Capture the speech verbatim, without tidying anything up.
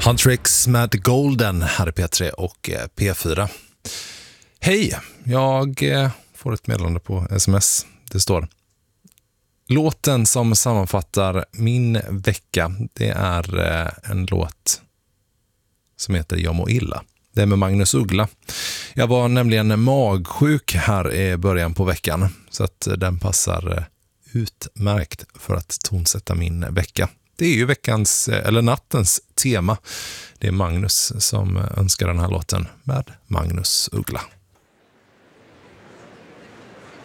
Huntrix med Golden här i P tre och P fyra. Hej, jag får ett meddelande på sms. Det står: låten som sammanfattar min vecka, det är en låt som heter Jag må illa. Det är med Magnus Uggla. Jag var nämligen magsjuk här i början på veckan, så att den passar utmärkt för att tonsätta min vecka. Det är ju veckans, eller nattens tema. Det är Magnus som önskar den här låten med Magnus Uggla.